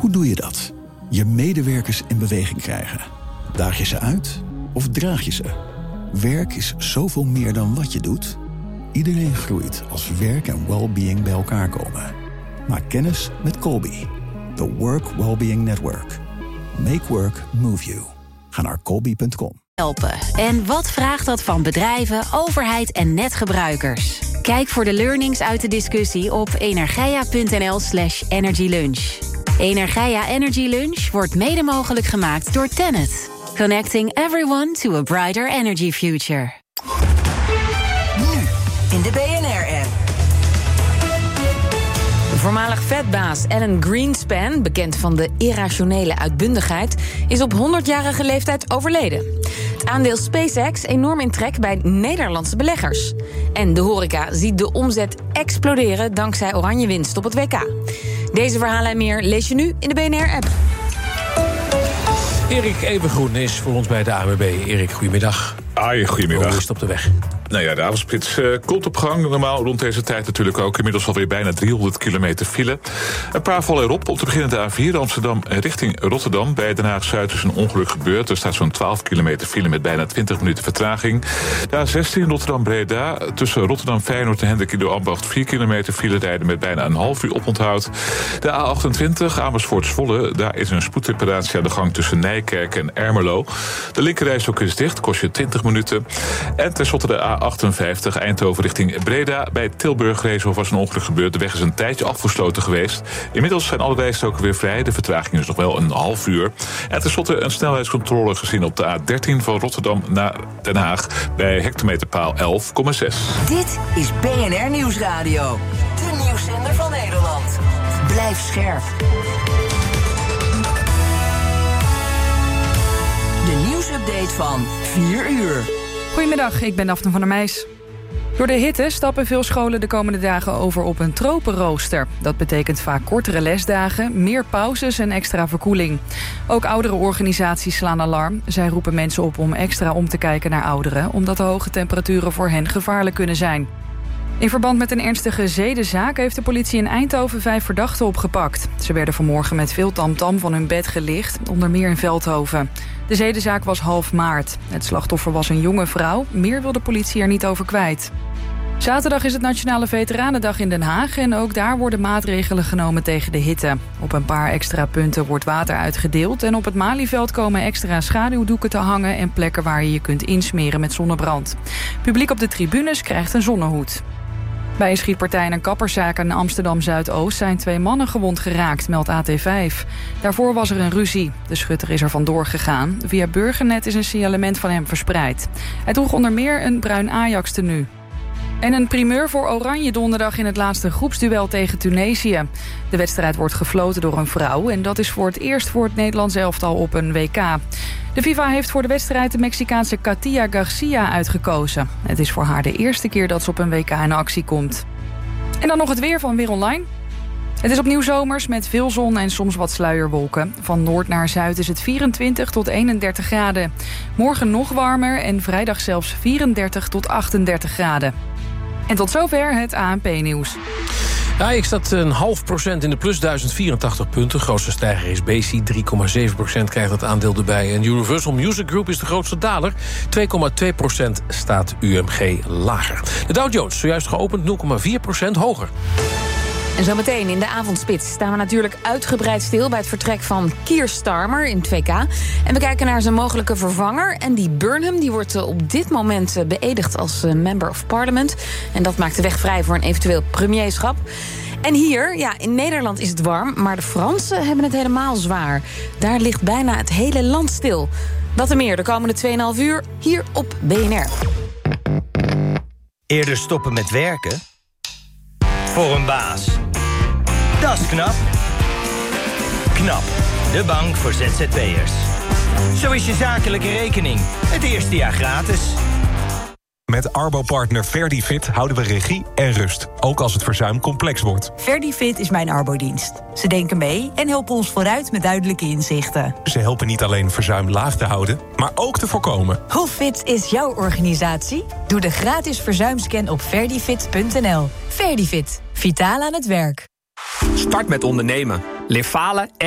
Hoe doe je dat? Je medewerkers in beweging krijgen. Daag je ze uit of draag je ze? Werk is zoveel meer dan wat je doet. Iedereen groeit als werk en well-being bij elkaar komen. Maak kennis met Colby, the Work Wellbeing Network. Make work move you. Ga naar colby.com. Helpen. En wat vraagt dat van bedrijven, overheid en netgebruikers? Kijk voor de learnings uit de discussie op energia.nl/energylunch. Energia Energy Lunch wordt mede mogelijk gemaakt door TenneT. Connecting everyone to a brighter energy future. Nu in de BNR-app. Voormalig vetbaas Alan Greenspan, bekend van de irrationele uitbundigheid, is op 100-jarige leeftijd overleden. Het aandeel SpaceX enorm in trek bij Nederlandse beleggers. En de horeca ziet de omzet exploderen dankzij oranje winst op het WK. Deze verhalen en meer lees je nu in de BNR-app. Erik Evengroen is voor ons bij de ANWB. Erik, goedemiddag. Goedemiddag. Hoe is het op de weg? Nou ja, de avondspits komt op gang. Normaal rond deze tijd natuurlijk ook. Inmiddels alweer bijna 300 kilometer file. Een paar vallen erop. Om te beginnen de A4 Amsterdam richting Rotterdam. Bij Den Haag-Zuid is een ongeluk gebeurd. Er staat zo'n 12 kilometer file met bijna 20 minuten vertraging. De A16 Rotterdam-Breda. Tussen Rotterdam-Feyenoord en Hendrik Ido Ambacht 4 kilometer file rijden met bijna een half uur oponthoud. De A28 Amersfoort-Zwolle. Daar is een spoedreparatie aan de gang tussen Nijkerk en Ermelo. De linkerrijstrook is dicht, kost je 20 minuten. En tenslotte de A58 Eindhoven richting Breda. Bij Tilburg-Reeshof was een ongeluk gebeurd. De weg is een tijdje afgesloten geweest. Inmiddels zijn alle rijstroken weer vrij. De vertraging is nog wel een half uur. En tenslotte een snelheidscontrole gezien op de A13 van Rotterdam naar Den Haag. Bij hectometerpaal 11,6. Dit is BNR Nieuwsradio. De nieuwszender van Nederland. Blijf scherp. De nieuwsupdate van 4 uur. Goedemiddag, ik ben Daphne van der Meijs. Door de hitte stappen veel scholen de komende dagen over op een tropenrooster. Dat betekent vaak kortere lesdagen, meer pauzes en extra verkoeling. Ook oudere organisaties slaan alarm. Zij roepen mensen op om extra om te kijken naar ouderen, omdat de hoge temperaturen voor hen gevaarlijk kunnen zijn. In verband met een ernstige zedenzaak heeft de politie in Eindhoven 5 verdachten opgepakt. Ze werden vanmorgen met veel tamtam van hun bed gelicht, onder meer in Veldhoven. De zedenzaak was half maart. Het slachtoffer was een jonge vrouw. Meer wil de politie er niet over kwijt. Zaterdag is het Nationale Veteranendag in Den Haag en ook daar worden maatregelen genomen tegen de hitte. Op een paar extra punten wordt water uitgedeeld en op het Malieveld komen extra schaduwdoeken te hangen en plekken waar je je kunt insmeren met zonnebrand. Publiek op de tribunes krijgt een zonnehoed. Bij een schietpartij in een kapperszaak in Amsterdam-Zuidoost zijn 2 mannen gewond geraakt, meldt AT5. Daarvoor was er een ruzie. De schutter is er vandoor gegaan. Via Burgernet is een signalement van hem verspreid. Hij droeg onder meer een bruin Ajax-tenue. En een primeur voor Oranje donderdag in het laatste groepsduel tegen Tunesië. De wedstrijd wordt gefloten door een vrouw en dat is voor het eerst voor het Nederlands elftal op een WK. De FIFA heeft voor de wedstrijd de Mexicaanse Katia Garcia uitgekozen. Het is voor haar de eerste keer dat ze op een WK in actie komt. En dan nog het weer van Weer Online. Het is opnieuw zomers met veel zon en soms wat sluierwolken. Van noord naar zuid is het 24 tot 31 graden. Morgen nog warmer en vrijdag zelfs 34 tot 38 graden. En tot zover het ANP-nieuws. AX staat een 0,5% in de plus, 1084 punten. Grootste stijger is BC, 3,7% krijgt het aandeel erbij. En Universal Music Group is de grootste daler. 2,2% staat UMG lager. De Dow Jones, zojuist geopend, 0,4% hoger. En zometeen in de avondspits staan we natuurlijk uitgebreid stil bij het vertrek van Keir Starmer in het WK. En we kijken naar zijn mogelijke vervanger. En die Burnham die wordt op dit moment beëdigd als Member of Parliament. En dat maakt de weg vrij voor een eventueel premierschap. En hier, ja, in Nederland is het warm, maar de Fransen hebben het helemaal zwaar. Daar ligt bijna het hele land stil. Dat en meer de komende 2,5 uur hier op BNR. Eerder stoppen met werken? Voor een baas. Dat is knap. KNAP, de bank voor ZZP'ers. Zo is je zakelijke rekening het eerste jaar gratis. Met Arbo-partner Verdifit houden we regie en rust, ook als het verzuim complex wordt. Verdifit is mijn arbodienst. Ze denken mee en helpen ons vooruit met duidelijke inzichten. Ze helpen niet alleen verzuim laag te houden, maar ook te voorkomen. Hoe fit is jouw organisatie? Doe de gratis verzuimscan op verdifit.nl. Verdifit, vitaal aan het werk. Start met ondernemen. Leer falen